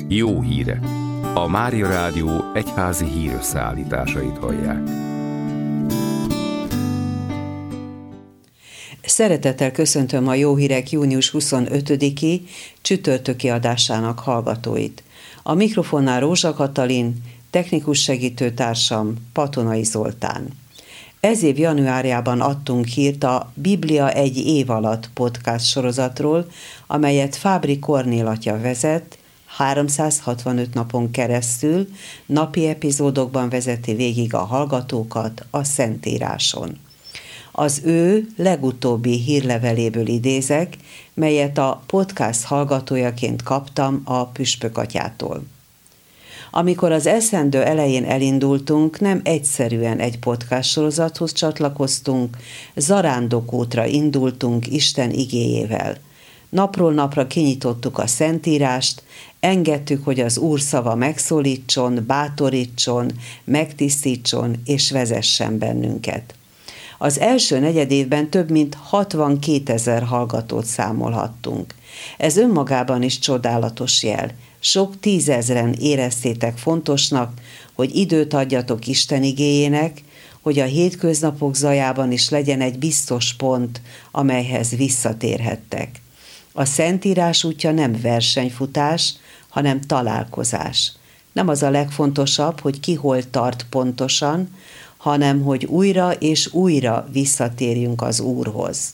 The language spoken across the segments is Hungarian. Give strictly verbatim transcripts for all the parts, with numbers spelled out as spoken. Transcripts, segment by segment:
Jó hírek! A Mária Rádió egyházi hírösszeállításait hallják. Szeretettel köszöntöm a Jó Hírek június huszonötödiki csütörtöki adásának hallgatóit. A mikrofonnál Rózsa Katalin, technikus segítőtársam Patonai Zoltán. Ez év januárjában adtunk hírt a Biblia egy év alatt podcast sorozatról, amelyet Fábri Kornél atya vezet, háromszázhatvanöt napon keresztül napi epizódokban vezeti végig a hallgatókat a Szentíráson. Az ő legutóbbi hírleveléből idézek, melyet a podcast hallgatójaként kaptam a Püspök atyától. Amikor az eszendő elején elindultunk, nem egyszerűen egy podcast sorozathoz csatlakoztunk, zarándokútra indultunk Isten igéjével. Napról napra kinyitottuk a Szentírást, engedtük, hogy az Úr szava megszólítson, bátorítson, megtisztítson és vezessen bennünket. Az első negyedévben több mint hatvankétezer hallgatót számolhattunk. Ez önmagában is csodálatos jel. Sok tízezren éreztétek fontosnak, hogy időt adjatok Isten igéjének, hogy a hétköznapok zajában is legyen egy biztos pont, amelyhez visszatérhettek. A Szentírás útja nem versenyfutás, hanem találkozás. Nem az a legfontosabb, hogy ki hol tart pontosan, hanem hogy újra és újra visszatérjünk az Úrhoz.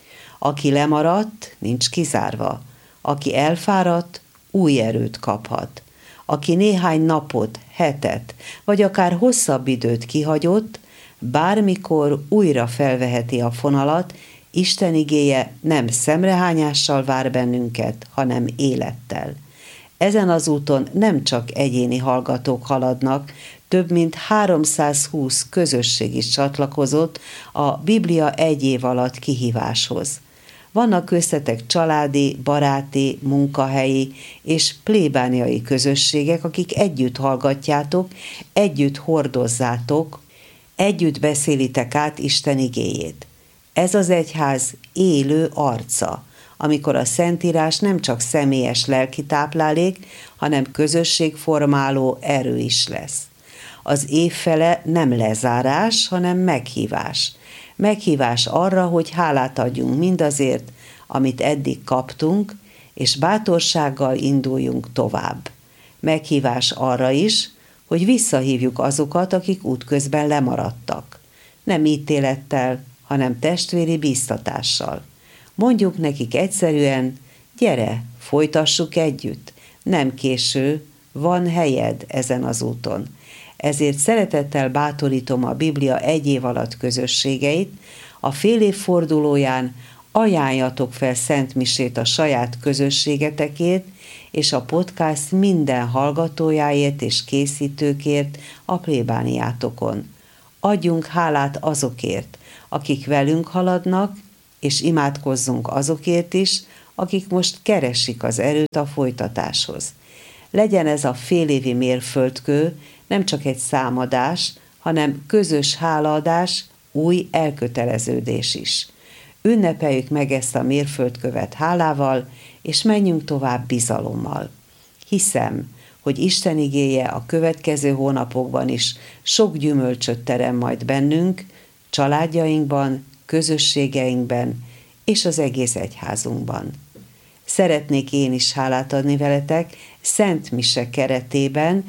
Aki lemaradt, nincs kizárva. Aki elfáradt, új erőt kaphat. Aki néhány napot, hetet, vagy akár hosszabb időt kihagyott, bármikor újra felveheti a fonalat, Isten igéje nem szemrehányással vár bennünket, hanem élettel. Ezen az úton nem csak egyéni hallgatók haladnak, több mint háromszázhúsz közösség is csatlakozott a Biblia egy év alatt kihíváshoz. Vannak köztetek családi, baráti, munkahelyi és plébániai közösségek, akik együtt hallgatjátok, együtt hordozzátok, együtt beszélitek át Isten igéjét. Ez az egyház élő arca, amikor a Szentírás nem csak személyes lelki táplálék, hanem közösségformáló erő is lesz. Az évfele nem lezárás, hanem meghívás. Meghívás arra, hogy hálát adjunk mindazért, amit eddig kaptunk, és bátorsággal induljunk tovább. Meghívás arra is, hogy visszahívjuk azokat, akik útközben lemaradtak. Nem ítélettel, hanem testvéri bíztatással. Mondjuk nekik egyszerűen, gyere, folytassuk együtt, nem késő, van helyed ezen az úton. Ezért szeretettel bátorítom a Biblia egy év alatt közösségeit, a fél év fordulóján ajánljatok fel szentmisét a saját közösségetekért, és a podcast minden hallgatójáért és készítőkért a plébániátokon. Adjunk hálát azokért, akik velünk haladnak, és imádkozzunk azokért is, akik most keresik az erőt a folytatáshoz. Legyen ez a félévi mérföldkő nem csak egy számadás, hanem közös hálaadás, új elköteleződés is. Ünnepeljük meg ezt a mérföldkövet hálával, és menjünk tovább bizalommal. Hiszem, hogy Isten igéje a következő hónapokban is sok gyümölcsöt terem majd bennünk, családjainkban, közösségeinkben és az egész egyházunkban. Szeretnék én is hálát adni veletek Szent Mise keretében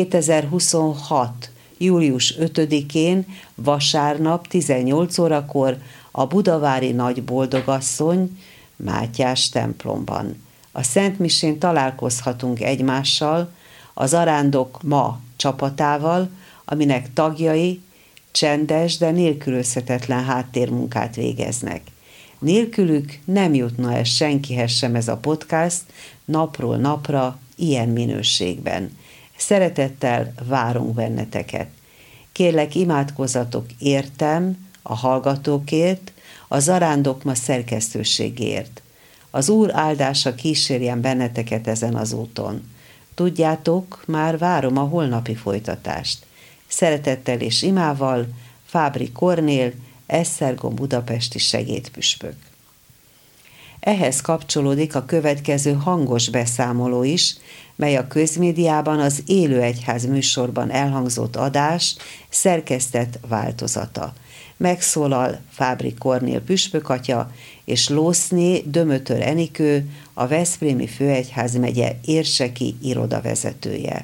kétezer-huszonhat. július ötödikén vasárnap tizennyolc órakor a budavári Nagy Boldogasszony Mátyás templomban. A Szent Misén találkozhatunk egymással, az Arándok Ma csapatával, aminek tagjai csendes, de nélkülözhetetlen háttérmunkát végeznek. Nélkülük nem jutna el senkihez sem ez a podcast napról napra, ilyen minőségben. Szeretettel várunk benneteket. Kérlek, imádkozzatok értem, a hallgatókért, a Zarándok Ma szerkesztőségért. Az Úr áldása kísérjen benneteket ezen az úton. Tudjátok, már várom a holnapi folytatást. Szeretettel és imával, Fábri Kornél, Esztergom budapesti segédpüspök. Ehhez kapcsolódik a következő hangos beszámoló is, mely a közmédiában az Élő Egyház műsorban elhangzott adás szerkesztett változata. Megszólal Fábri Kornél püspökatya és Lószné Dömötör Enikő, a Veszprémi Főegyházmegye érseki irodavezetője.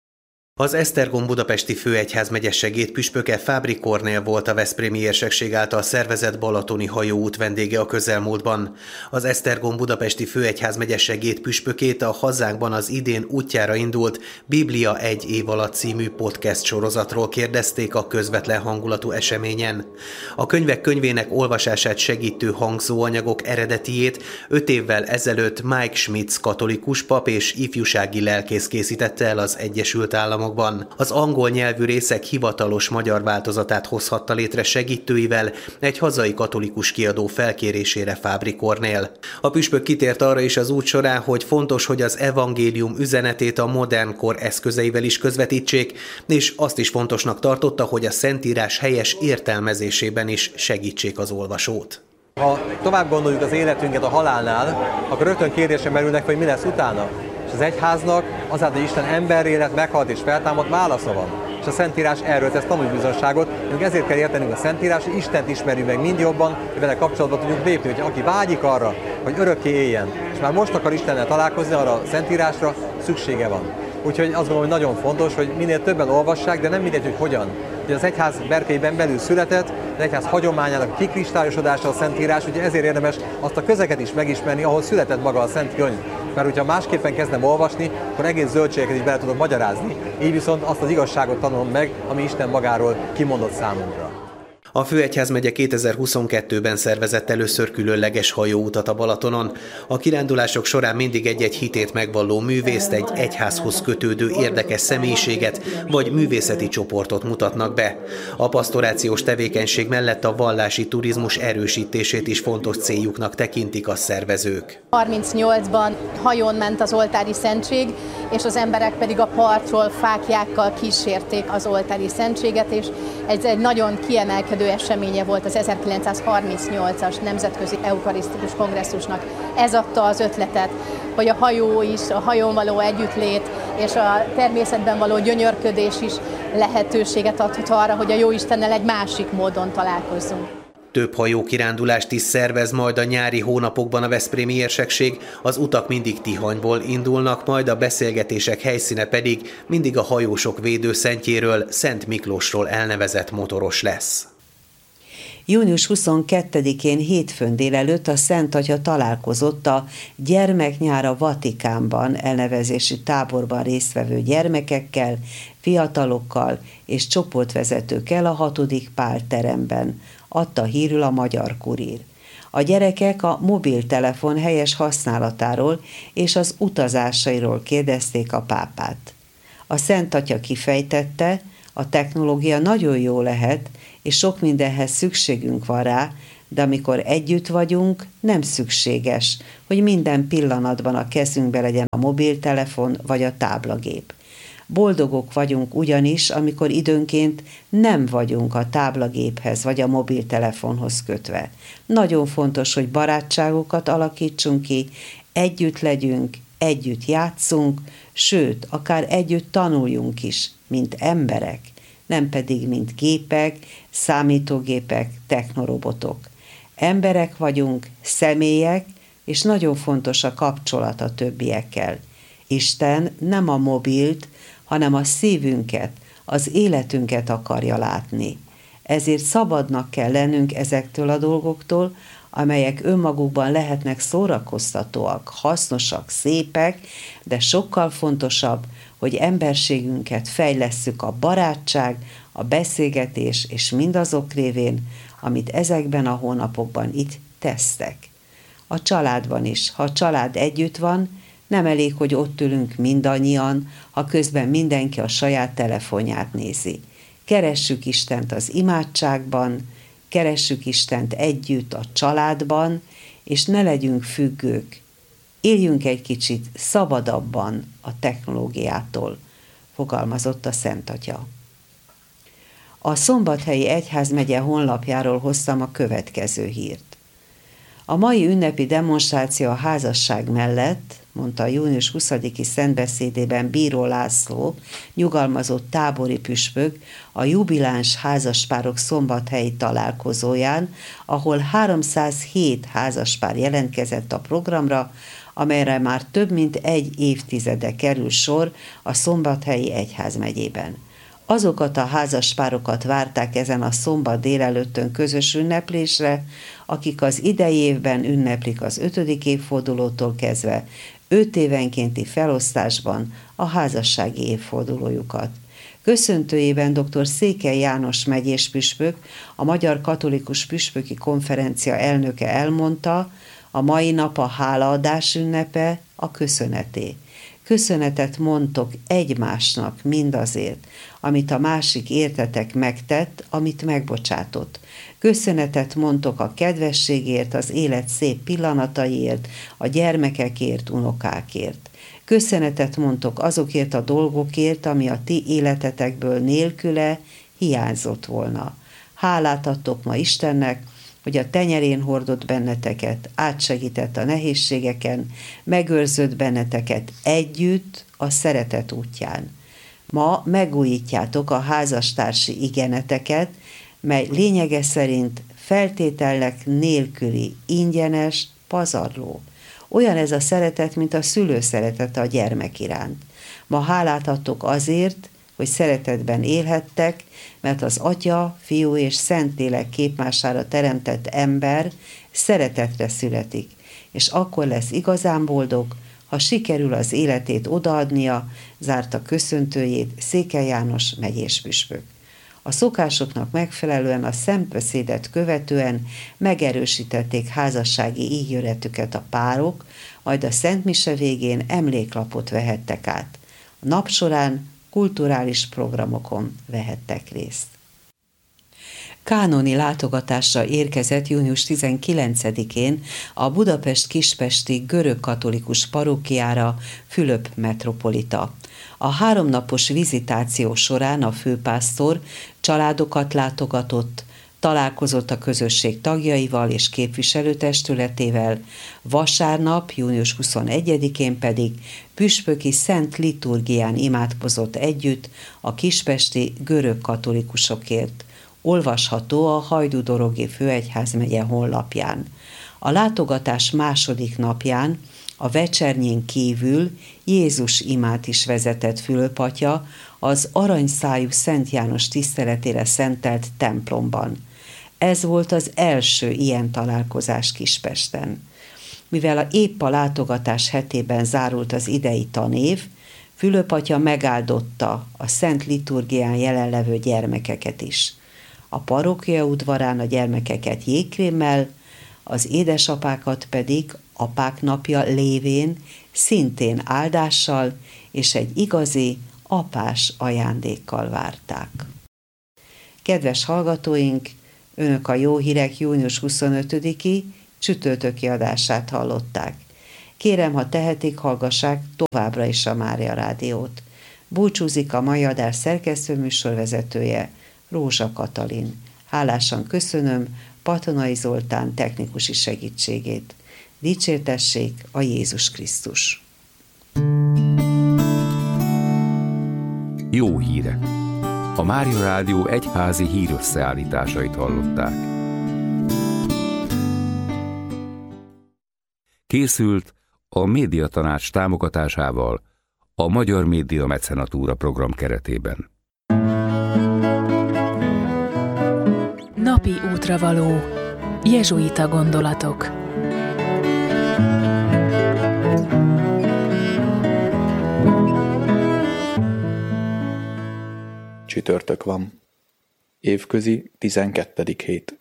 Az Esztergom budapesti főegyházmegye segédpüspöke Fábri Kornél volt a veszprémi érsekség által szervezett balatoni hajóút vendége a közelmúltban. Az Esztergom budapesti főegyházmegye segédpüspökét a hazánkban az idén útjára indult Biblia egy év alatt című podcast sorozatról kérdezték a közvetlen hangulatú eseményen. A könyvek könyvének olvasását segítő hangzóanyagok eredetiét öt évvel ezelőtt Mike Schmitz katolikus pap és ifjúsági lelkész készítette el az Egyesült Államokban. Az angol nyelvű részek hivatalos magyar változatát hozhatta létre segítőivel egy hazai katolikus kiadó felkérésére Fábri Kornél. A püspök kitért arra is az út során, hogy fontos, hogy az evangélium üzenetét a modern kor eszközeivel is közvetítsék, és azt is fontosnak tartotta, hogy a Szentírás helyes értelmezésében is segítsék az olvasót. Ha tovább gondoljuk az életünket a halálnál, akkor rögtön kérdésre merülnek, hogy mi lesz utána. És az egyháznak azáltal, hogy Isten emberré lett, meghalt és feltámadt, válasza van. És a Szentírás erről tesz tanúbizonyságot, ezért kell értenünk a Szentírás, hogy Istent ismerjük meg mind jobban, hogy vele kapcsolatban tudjunk lépni, hogy aki vágyik arra, hogy örökké éljen, és már most akar Istennel találkozni, arra a Szentírásra szüksége van. Úgyhogy azt gondolom, hogy nagyon fontos, hogy minél többen olvassák, de nem mindegy, hogy hogyan. Ugye az egyház berkeiben belül született, az egyház hagyományának kikristályosodása a Szentírás, ugye ezért érdemes azt a közeget is megismerni, ahol született maga a Szent Könyv. Mert hogyha másképpen kezdem olvasni, akkor egész zöldségeket is bele tudok magyarázni. Így viszont azt az igazságot tanulom meg, ami Isten magáról kimondott számunkra. A főegyházmegye kétezer-huszonkettőben szervezett először különleges hajóutat a Balatonon. A kirándulások során mindig egy-egy hitét megvalló művészt, egy egyházhoz kötődő érdekes személyiséget vagy művészeti csoportot mutatnak be. A pasztorációs tevékenység mellett a vallási turizmus erősítését is fontos céljuknak tekintik a szervezők. harmincnyolcban hajón ment az oltári szentség, és az emberek pedig a partról fáklyákkal kísérték az oltári szentséget, és ez egy nagyon kiemelkedő eseménye volt az ezerkilencszázharmincnyolcas Nemzetközi Eukarisztikus Kongresszusnak. Ez adta az ötletet, hogy a hajó is, a hajón való együttlét és a természetben való gyönyörködés is lehetőséget adhat arra, hogy a Jóistennel egy másik módon találkozzunk. Több hajókirándulást is szervez majd a nyári hónapokban a veszprémi érsekség, az utak mindig Tihanyból indulnak, majd a beszélgetések helyszíne pedig mindig a hajósok védőszentjéről, Szent Miklósról elnevezett motoros lesz. június huszonkettedikén hétfőn délelőtt a Szent Atya találkozott a Gyermeknyár a Vatikánban elnevezésű táborban résztvevő gyermekekkel, fiatalokkal és csoportvezetőkkel a hatodik Pál teremben, adta hírül a Magyar Kurír. A gyerekek a mobiltelefon helyes használatáról és az utazásairól kérdezték a pápát. A Szent Atya kifejtette, a technológia nagyon jó lehet, és sok mindenhez szükségünk van rá, de amikor együtt vagyunk, nem szükséges, hogy minden pillanatban a kezünkbe legyen a mobiltelefon vagy a táblagép. Boldogok vagyunk ugyanis, amikor időnként nem vagyunk a táblagéphez vagy a mobiltelefonhoz kötve. Nagyon fontos, hogy barátságokat alakítsunk ki, együtt legyünk, együtt játszunk, sőt, akár együtt tanuljunk is, mint emberek, nem pedig mint gépek, számítógépek, technorobotok. Emberek vagyunk, személyek, és nagyon fontos a kapcsolat a többiekkel. Isten nem a mobilt, hanem a szívünket, az életünket akarja látni. Ezért szabadnak kell lennünk ezektől a dolgoktól, amelyek önmagukban lehetnek szórakoztatóak, hasznosak, szépek, de sokkal fontosabb, hogy emberségünket fejlesszük a barátság, a beszélgetés és mindazok révén, amit ezekben a hónapokban itt tesztek. A családban is, ha a család együtt van, nem elég, hogy ott ülünk mindannyian, ha közben mindenki a saját telefonját nézi. Keressük Istent az imádságban, keressük Istent együtt a családban, és ne legyünk függők. Éljünk egy kicsit szabadabban a technológiától, fogalmazott a Szent Atya. A Szombathelyi Egyházmegye honlapjáról hoztam a következő hírt. A mai ünnepi demonstráció a házasság mellett mondta a június huszadiki szentbeszédében Bíró László, nyugalmazott tábori püspök a jubiláns házaspárok szombathelyi találkozóján, ahol háromszázhét házaspár jelentkezett a programra, amelyre már több mint egy évtizede kerül sor a Szombathelyi egyházmegyében. Azokat a házaspárokat várták ezen a szombat délelőttön közös ünneplésre, akik az idei évben ünneplik az ötödik évfordulótól kezdve öt évenkénti felosztásban a házassági évfordulójukat. Köszöntőjében dr. Székely János megyés püspök, a Magyar Katolikus Püspöki Konferencia elnöke elmondta, a mai nap a hálaadás ünnepe, a köszöneté. Köszönetet mondtok egymásnak mindazért, amit a másik értetek megtett, amit megbocsátott. Köszönetet mondtok a kedvességért, az élet szép pillanataiért, a gyermekekért, unokákért. Köszönetet mondtok azokért a dolgokért, ami a ti életetekből nélküle hiányzott volna. Hálát adtok ma Istennek, hogy a tenyerén hordott benneteket, átsegített a nehézségeken, megőrzött benneteket együtt a szeretet útján. Ma megújítjátok a házastársi igeneteket, mely lényege szerint feltételek nélküli, ingyenes, pazarló. Olyan ez a szeretet, mint a szülő szeretete a gyermek iránt. Ma hálát adtok azért, hogy szeretetben élhettek, mert az Atya, Fiú és Szentlélek képmására teremtett ember szeretetre születik, és akkor lesz igazán boldog, ha sikerül az életét odaadnia, zárta köszöntőjét Székely János megyés püspök. A szokásoknak megfelelően a szentbeszédet követően megerősítették házassági ígéretüket a párok, majd a szentmise végén emléklapot vehettek át. A nap során kulturális programokon vehettek részt. Kánoni látogatásra érkezett június tizenkilencedikén a Budapest Kispesti görögkatolikus parókiára Fülöp metropolita. A háromnapos vizitáció során a főpásztor családokat látogatott, találkozott a közösség tagjaival és képviselőtestületével, vasárnap, június huszonegyedikén pedig püspöki szent liturgián imádkozott együtt a kispesti görög katolikusokért. Olvasható a Hajdú-Dorogi Főegyházmegye honlapján. A látogatás második napján a vecsernyén kívül Jézus imát is vezetett Fülöp atya az aranyszájú Szent János tiszteletére szentelt templomban. Ez volt az első ilyen találkozás Kispesten. Mivel a épp a látogatás hetében zárult az idei tanév, Fülöp atya megáldotta a szent liturgián jelenlevő gyermekeket is. A parókia udvarán a gyermekeket jégkrémmel, az édesapákat pedig apák napja lévén szintén áldással és egy igazi apás ajándékkal várták. Kedves hallgatóink, önök a Jó Hírek június huszonötödiki csütörtöki adását hallották. Kérem, ha tehetik, hallgassák továbbra is a Mária Rádiót. Búcsúzik a mai adás szerkesztőműsorvezetője, Rózsa Katalin. Hálásan köszönöm Patonai Zoltán technikusi segítségét. Dicsértessék a Jézus Krisztus! Jó hírek! A Mária Rádió egyházi hírösszeállításait hallották. Készült a Médiatanács támogatásával a Magyar Média Mecenatúra program keretében. Napi útravaló. Jezsuita gondolatok. Csütörtök van. Évközi tizenkettedik hét.